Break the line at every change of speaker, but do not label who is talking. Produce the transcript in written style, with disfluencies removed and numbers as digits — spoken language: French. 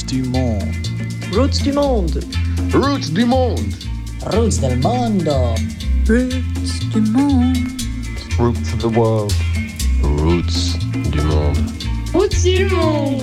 du monde.
Roots du monde.
Roots du monde.
Roots del mondo.
Roots du monde.
Roots of the world.
Roots du monde.
Roots du monde.